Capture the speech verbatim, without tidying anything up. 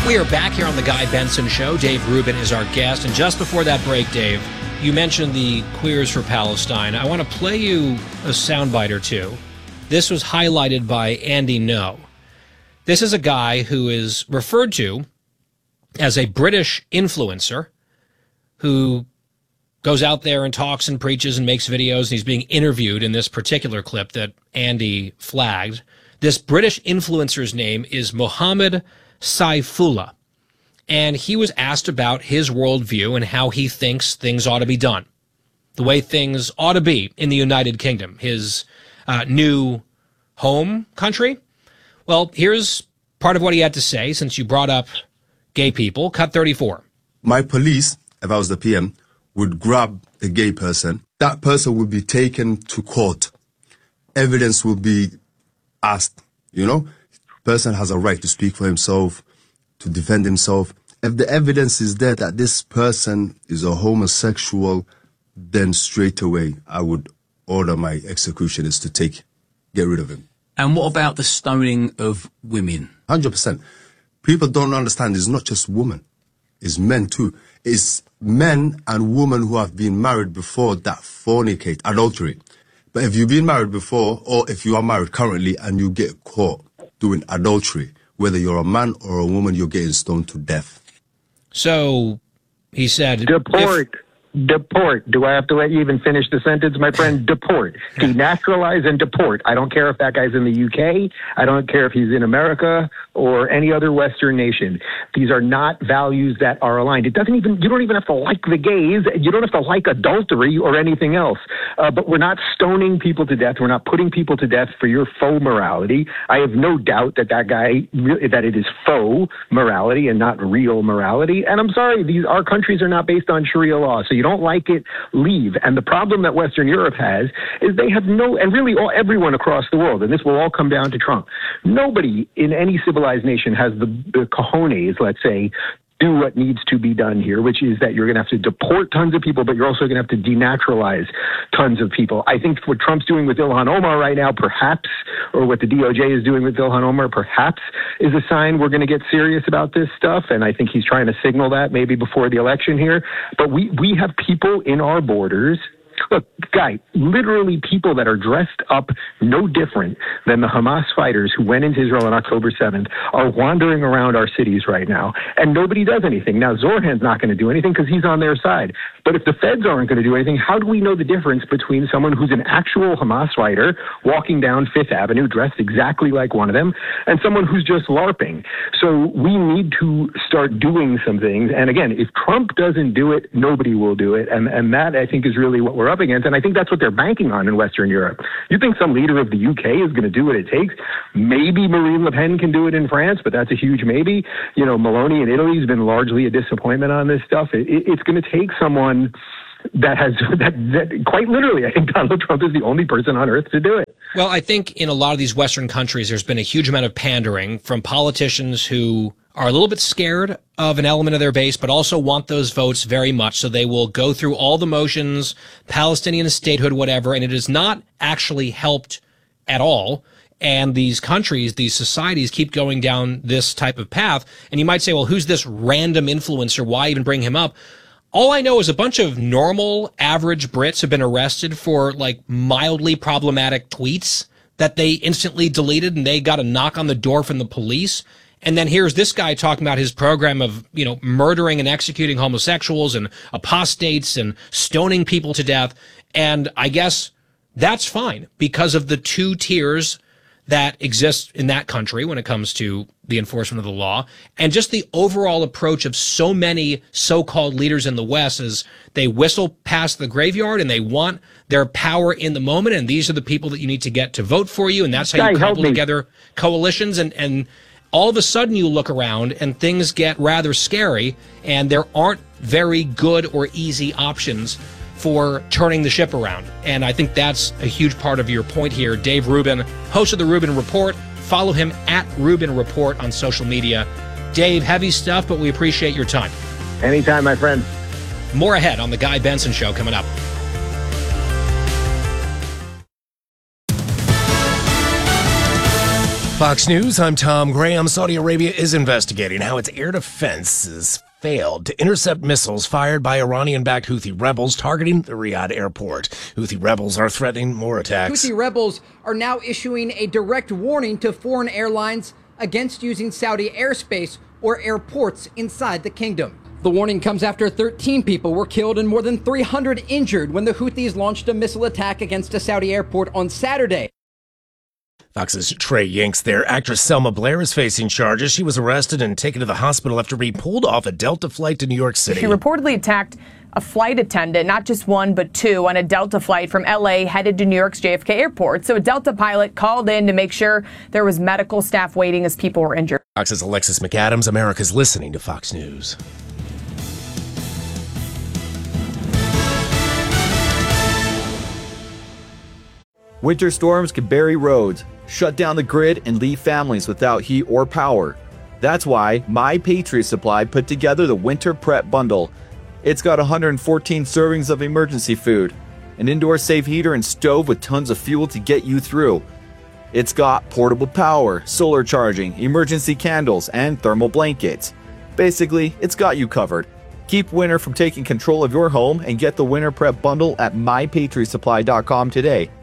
We are back here on the Guy Benson Show. Dave Rubin is our guest. And just before that break, Dave, you mentioned the Queers for Palestine. I want to play you a soundbite or two. This was highlighted by Andy No. This is a guy who is referred to as a British influencer who goes out there and talks and preaches and makes videos, and he's being interviewed in this particular clip that Andy flagged. This British influencer's name is Mohammed Saifullah, and he was asked about his worldview and how he thinks things ought to be done, the way things ought to be in the United Kingdom, his uh, new home country. Well, here's part of what he had to say, since you brought up gay people. Cut thirty-four. My police, if I was the P M, would grab a gay person. That person would be taken to court. Evidence will be asked, you know? Person has a right to speak for himself, to defend himself. If the evidence is there that this person is a homosexual, then straight away I would order my executioners to take, get rid of him. And what about the stoning of women? one hundred percent. People don't understand it's not just women. It's men too. It's men and women who have been married before that fornicate, adultery. But if you've been married before, or if you are married currently and you get caught doing adultery, whether you're a man or a woman, you're getting stoned to death. So he said, deport. If- Deport. Do I have to let you even finish the sentence, my friend? Deport. Denaturalize and deport. I don't care if that guy's in the U K. I don't care if he's in America or any other Western nation. These are not values that are aligned. It doesn't even, you don't even have to like the gays. You don't have to like adultery or anything else. Uh, but we're not stoning people to death. We're not putting people to death for your faux morality. I have no doubt that that guy, that it is faux morality and not real morality. And I'm sorry, these, our countries are not based on Sharia law. So you don't like it, leave. And the problem that Western Europe has is they have no, and really all, everyone across the world, and this will all come down to Trump. Nobody in any civilized nation has the, the cojones, let's say, do what needs to be done here, which is that you're going to have to deport tons of people, but you're also going to have to denaturalize tons of people. I think what Trump's doing with Ilhan Omar right now, perhaps, or what the D O J is doing with Ilhan Omar, perhaps, is a sign we're going to get serious about this stuff. And I think he's trying to signal that maybe before the election here. But we, we have people in our borders. Look, Guy, literally people that are dressed up no different than the Hamas fighters who went into Israel on October seventh are wandering around our cities right now, and nobody does anything. Now, Zorhan's not going to do anything because he's on their side. But if the feds aren't going to do anything, how do we know the difference between someone who's an actual Hamas fighter walking down Fifth Avenue dressed exactly like one of them and someone who's just LARPing? So we need to start doing some things. And again, if Trump doesn't do it, nobody will do it. And, and that, I think, is really what we're up against. And I think that's what they're banking on in Western Europe. You think some leader of the U K is going to do what it takes? Maybe Marine Le Pen can do it in France, but that's a huge maybe. You know, Meloni in Italy has been largely a disappointment on this stuff. It, it, it's going to take someone that has, that, that quite literally, I think Donald Trump is the only person on earth to do it. Well, I think in a lot of these Western countries, there's been a huge amount of pandering from politicians who are a little bit scared of an element of their base, but also want those votes very much. So they will go through all the motions, Palestinian statehood, whatever, and it has not actually helped at all. And these countries, these societies keep going down this type of path. And you might say, well, who's this random influencer? Why even bring him up? All I know is a bunch of normal, average Brits have been arrested for like mildly problematic tweets that they instantly deleted, and they got a knock on the door from the police. And then here's this guy talking about his program of, you know, murdering and executing homosexuals and apostates and stoning people to death. And I guess that's fine because of the two tiers that exist in that country when it comes to the enforcement of the law, and just the overall approach of so many so-called leaders in the West is they whistle past the graveyard and they want their power in the moment, and these are the people that you need to get to vote for you, and that's how you cobble together coalitions, and, and all of a sudden you look around and things get rather scary, and there aren't very good or easy options for turning the ship around. And I think that's a huge part of your point here. Dave Rubin, host of the Rubin Report. Follow him at Rubin Report on social media. Dave, heavy stuff, but we appreciate your time. Anytime, my friend. More ahead on The Guy Benson Show coming up. Fox News, I'm Tom Graham. Saudi Arabia is investigating how its air defenses failed to intercept missiles fired by Iranian-backed Houthi rebels targeting the Riyadh airport. Houthi rebels are threatening more attacks. Houthi rebels are now issuing a direct warning to foreign airlines against using Saudi airspace or airports inside the kingdom. The warning comes after thirteen people were killed and more than three hundred injured when the Houthis launched a missile attack against a Saudi airport on Saturday. Fox's Trey Yanks there. Actress Selma Blair is facing charges. She was arrested and taken to the hospital after being pulled off a Delta flight to New York City. She reportedly attacked a flight attendant, not just one, but two, on a Delta flight from L A headed to New York's J F K airport. So a Delta pilot called in to make sure there was medical staff waiting as people were injured. Fox's Alexis McAdams. America's listening to Fox News. Winter storms can bury roads, shut down the grid, and leave families without heat or power. That's why My Patriot Supply put together the Winter Prep Bundle. It's got one hundred fourteen servings of emergency food, an indoor safe heater and stove with tons of fuel to get you through. It's got portable power, solar charging, emergency candles, and thermal blankets. Basically, it's got you covered. Keep winter from taking control of your home and get the Winter Prep Bundle at my patriot supply dot com today.